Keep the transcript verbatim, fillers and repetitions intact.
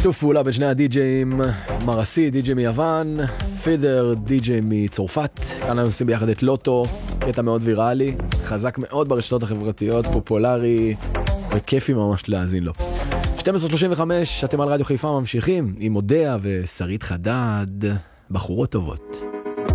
שיתוף פעולה בין שני הדי-ג'יים, מרסי, די-ג'יי מיוון, פידר, די-ג'יי מצרפת. כאן אנחנו עושים ביחד את לוטו, קטע מאוד ויראלי, חזק מאוד ברשתות החברתיות, פופולרי וכיפי ממש להאזין לו. שתים עשרה שלושים וחמש, אתם על רדיו חיפה ממשיכים עם אודיה ושרית חדד, בחורות טובות.